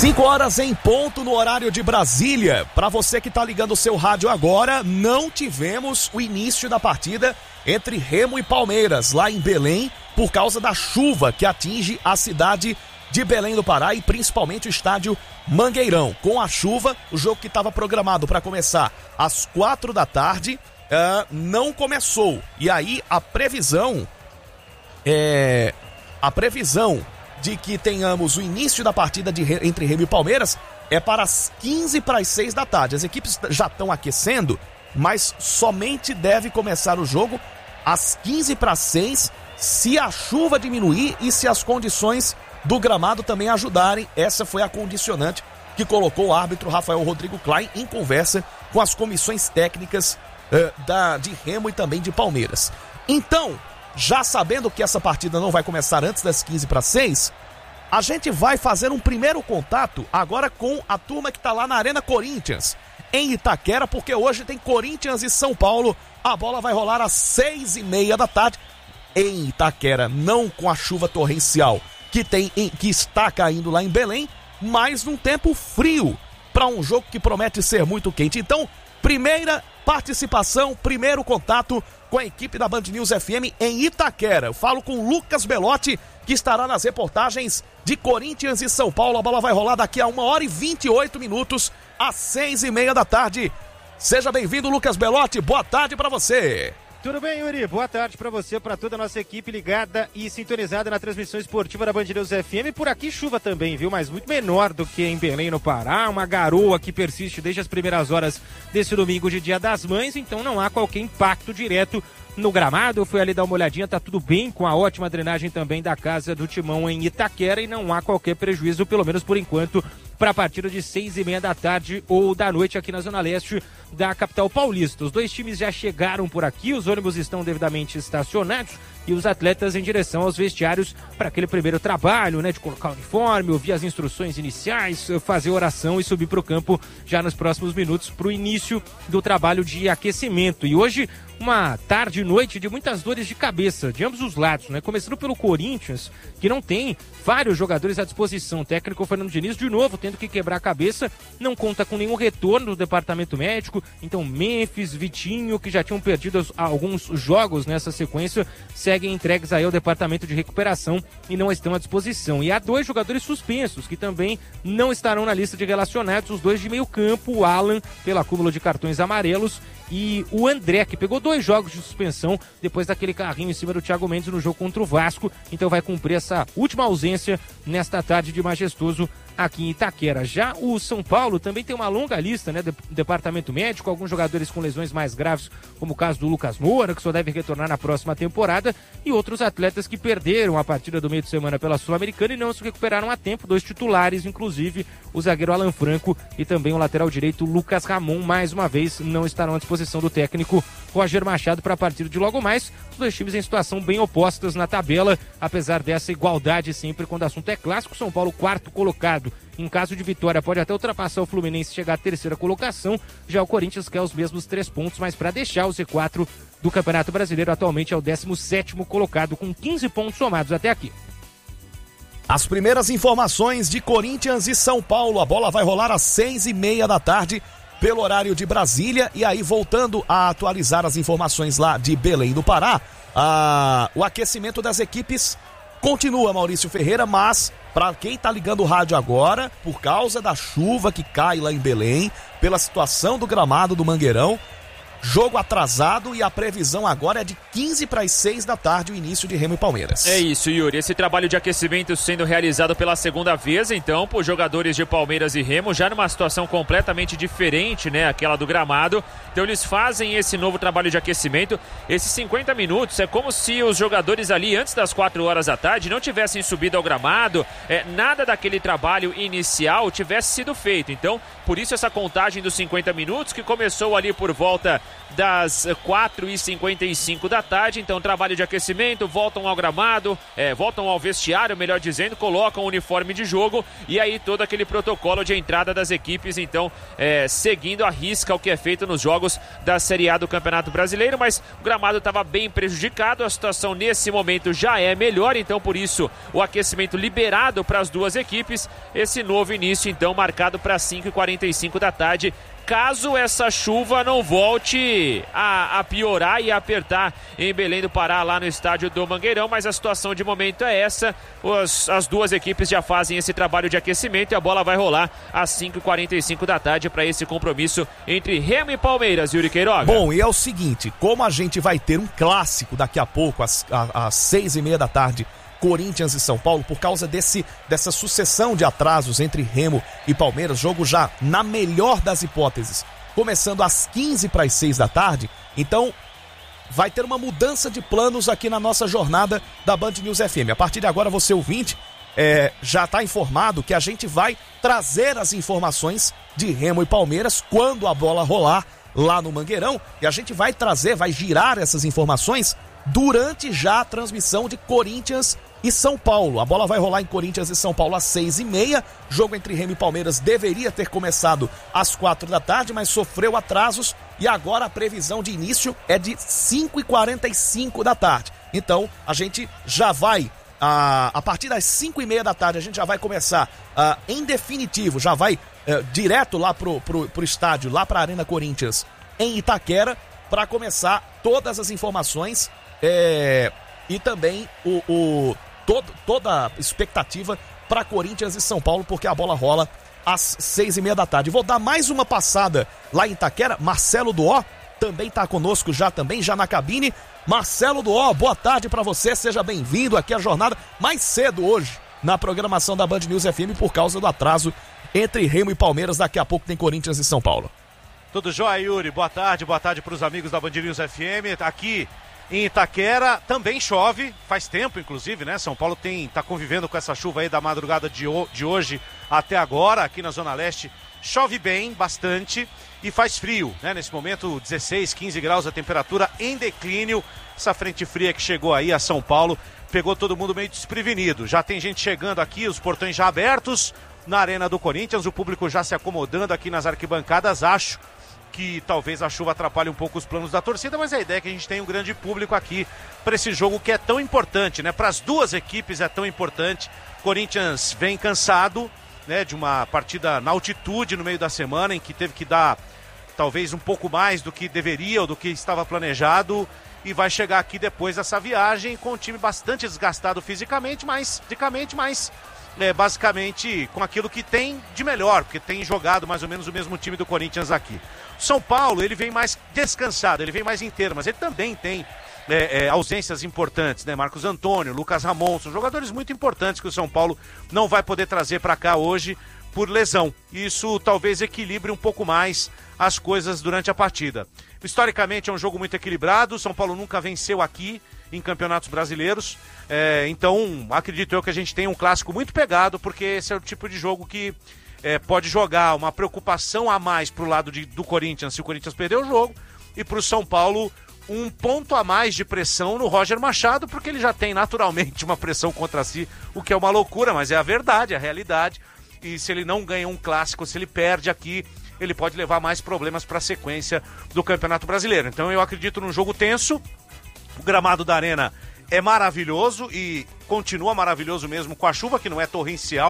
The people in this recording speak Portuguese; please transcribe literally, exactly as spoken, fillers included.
cinco horas em ponto no horário de Brasília. Para você que está ligando o seu rádio agora, não tivemos o início da partida entre Remo e Palmeiras, lá em Belém, por causa da chuva que atinge a cidade de Belém do Pará e principalmente o estádio Mangueirão. Com a chuva, o jogo que estava programado para começar às quatro da tarde uh, não começou. E aí a previsão é a previsão de que tenhamos o início da partida de, entre Remo e Palmeiras é para as quinze para as seis da tarde. As equipes já estão aquecendo, mas somente deve começar o jogo às quinze para as seis, se a chuva diminuir e se as condições do gramado também ajudarem. Essa foi a condicionante que colocou o árbitro Rafael Rodrigo Klein em conversa com as comissões técnicas uh, da, de Remo e também de Palmeiras. Então, já sabendo que essa partida não vai começar antes das quinze para as seis, a gente vai fazer um primeiro contato agora com a turma que está lá na Arena Corinthians, em Itaquera, porque hoje tem Corinthians e São Paulo. A bola vai rolar às seis e meia da tarde em Itaquera, não com a chuva torrencial que, tem em, que está caindo lá em Belém, mas num tempo frio para um jogo que promete ser muito quente. Então, primeira participação, primeiro contato com a equipe da Band News F M em Itaquera. Eu falo com o Lucas Belotti, que estará nas reportagens de Corinthians e São Paulo. A bola vai rolar daqui a uma hora e vinte e oito minutos, às seis e meia da tarde. Seja bem-vindo, Lucas Belotti. Boa tarde para você. Tudo bem, Yuri? Boa tarde para você, para toda a nossa equipe ligada e sintonizada na transmissão esportiva da Band News F M. Por aqui chuva também, viu? Mas muito menor do que em Belém, no Pará. Uma garoa que persiste desde as primeiras horas desse domingo de Dia das Mães, então não há qualquer impacto direto no gramado. Eu fui ali dar uma olhadinha, tá tudo bem, com a ótima drenagem também da Casa do Timão em Itaquera, e não há qualquer prejuízo, pelo menos por enquanto, para a partida de seis e meia da tarde ou da noite aqui na Zona Leste da capital paulista. Os dois times já chegaram por aqui, os ônibus estão devidamente estacionados e os atletas em direção aos vestiários para aquele primeiro trabalho, né, de colocar o uniforme, ouvir as instruções iniciais, fazer oração e subir para o campo já nos próximos minutos para o início do trabalho de aquecimento. E hoje uma tarde e noite de muitas dores de cabeça, de ambos os lados, né? Começando pelo Corinthians, que não tem vários jogadores à disposição. O técnico Fernando Diniz, de novo, tendo que quebrar a cabeça, não conta com nenhum retorno do departamento médico. Então, Memphis, Vitinho, que já tinham perdido alguns jogos nessa sequência, seguem entregues aí ao departamento de recuperação e não estão à disposição. E há dois jogadores suspensos, que também não estarão na lista de relacionados, os dois de meio campo, o Alan, pelo acúmulo de cartões amarelos, e o André, que pegou dois jogos de suspensão depois daquele carrinho em cima do Thiago Mendes no jogo contra o Vasco. Então vai cumprir essa última ausência nesta tarde de majestoso aqui em Itaquera. Já o São Paulo também tem uma longa lista, né, do departamento médico, alguns jogadores com lesões mais graves, como o caso do Lucas Moura, que só deve retornar na próxima temporada, e outros atletas que perderam a partida do meio de semana pela Sul-Americana e não se recuperaram a tempo, dois titulares, inclusive o zagueiro Alan Franco e também o lateral direito Lucas Ramon, mais uma vez não estarão à disposição do técnico Roger Machado para a partida de logo mais. Os dois times em situação bem opostas na tabela, apesar dessa igualdade sempre quando o assunto é clássico. São Paulo quarto colocado, em caso de vitória pode até ultrapassar o Fluminense e chegar à terceira colocação. Já o Corinthians quer os mesmos três pontos, mas para deixar o Z quatro do Campeonato Brasileiro, atualmente é o décimo sétimo colocado com quinze pontos somados até aqui. As primeiras informações de Corinthians e São Paulo. A bola vai rolar às seis e meia da tarde pelo horário de Brasília. E aí, voltando a atualizar as informações lá de Belém do Pará, a... o aquecimento das equipes continua, Maurício Ferreira, mas para quem tá ligando o rádio agora, por causa da chuva que cai lá em Belém, pela situação do gramado do Mangueirão, jogo atrasado, e a previsão agora é de quinze para as seis da tarde o início de Remo e Palmeiras. É isso, Yuri. Esse trabalho de aquecimento sendo realizado pela segunda vez, então, por jogadores de Palmeiras e Remo, já numa situação completamente diferente, né, aquela do gramado. Então eles fazem esse novo trabalho de aquecimento. Esses cinquenta minutos é como se os jogadores ali, antes das quatro horas da tarde, não tivessem subido ao gramado, é, nada daquele trabalho inicial tivesse sido feito. Então, por isso essa contagem dos cinquenta minutos, que começou ali por volta das quatro e cinquenta e cinco da tarde, então trabalho de aquecimento, voltam ao gramado, é, voltam ao vestiário, melhor dizendo, colocam o uniforme de jogo e aí todo aquele protocolo de entrada das equipes, então é, seguindo a risca o que é feito nos jogos da Série A do Campeonato Brasileiro, mas o gramado estava bem prejudicado, a situação nesse momento já é melhor, então por isso o aquecimento liberado para as duas equipes, esse novo início então marcado para cinco e quarenta e cinco da tarde, caso essa chuva não volte a, a piorar e a apertar em Belém do Pará, lá no estádio do Mangueirão, mas a situação de momento é essa, Os, as duas equipes já fazem esse trabalho de aquecimento e a bola vai rolar às cinco e quarenta e cinco da tarde para esse compromisso entre Remo e Palmeiras, Yuri Queiroga. Bom, e é o seguinte, como a gente vai ter um clássico daqui a pouco, às, às seis e meia da tarde, Corinthians e São Paulo, por causa desse, dessa sucessão de atrasos entre Remo e Palmeiras, jogo já na melhor das hipóteses, começando às quinze para as seis da tarde, então vai ter uma mudança de planos aqui na nossa jornada da Band News F M. A partir de agora, você ouvinte, é, já está informado que a gente vai trazer as informações de Remo e Palmeiras quando a bola rolar lá no Mangueirão, e a gente vai trazer, vai girar essas informações durante já a transmissão de Corinthians e São Paulo. A bola vai rolar em Corinthians e São Paulo às seis e meia. Jogo entre Remo e Palmeiras deveria ter começado às quatro da tarde, mas sofreu atrasos e agora a previsão de início é de cinco e quarenta e cinco da tarde. Então a gente já vai, a, a partir das cinco e meia da tarde, a gente já vai começar a, em definitivo, já vai a, direto lá pro, pro, pro estádio, lá pra Arena Corinthians em Itaquera, para começar todas as informações é, e também o, o Todo, toda a expectativa para Corinthians e São Paulo, porque a bola rola às seis e meia da tarde. Vou dar mais uma passada lá em Itaquera. Marcelo Duó também está conosco já também, já na cabine. Marcelo Duó, boa tarde para você, seja bem-vindo aqui à jornada mais cedo hoje na programação da Band News F M por causa do atraso entre Remo e Palmeiras. Daqui a pouco tem Corinthians e São Paulo. Tudo jóia, Yuri? Boa tarde, boa tarde para os amigos da Band News F M. Aqui em Itaquera também chove, faz tempo inclusive, né? São Paulo tem, tá convivendo com essa chuva aí da madrugada de, o, de hoje até agora, aqui na Zona Leste. Chove bem, bastante, e faz frio, né? Nesse momento, dezesseis, quinze graus a temperatura em declínio. Essa frente fria que chegou aí a São Paulo pegou todo mundo meio desprevenido. Já tem gente chegando aqui, os portões já abertos na Arena do Corinthians, o público já se acomodando aqui nas arquibancadas. Acho que talvez a chuva atrapalhe um pouco os planos da torcida, mas a ideia é que a gente tenha um grande público aqui para esse jogo que é tão importante, né? Para as duas equipes é tão importante. Corinthians vem cansado, né, de uma partida na altitude no meio da semana, em que teve que dar talvez um pouco mais do que deveria ou do que estava planejado, e vai chegar aqui depois dessa viagem com um time bastante desgastado fisicamente, mas, fisicamente, mas é, basicamente com aquilo que tem de melhor, porque tem jogado mais ou menos o mesmo time do Corinthians aqui. São Paulo, ele vem mais descansado, ele vem mais inteiro, mas ele também tem é, é, ausências importantes, né? Marcos Antônio, Lucas Ramon, são jogadores muito importantes que o São Paulo não vai poder trazer para cá hoje por lesão. Isso talvez equilibre um pouco mais as coisas durante a partida. Historicamente é um jogo muito equilibrado, o São Paulo nunca venceu aqui em campeonatos brasileiros, é, então acredito eu que a gente tem um clássico muito pegado, porque esse é o tipo de jogo que É, pode jogar uma preocupação a mais pro lado de, do Corinthians se o Corinthians perder o jogo, e pro São Paulo um ponto a mais de pressão no Roger Machado, porque ele já tem naturalmente uma pressão contra si, o que é uma loucura, mas é a verdade, é a realidade. E se ele não ganha um clássico, se ele perde aqui, ele pode levar mais problemas para a sequência do Campeonato Brasileiro. Então eu acredito num jogo tenso. O gramado da Arena é maravilhoso e continua maravilhoso mesmo com a chuva, que não é torrencial.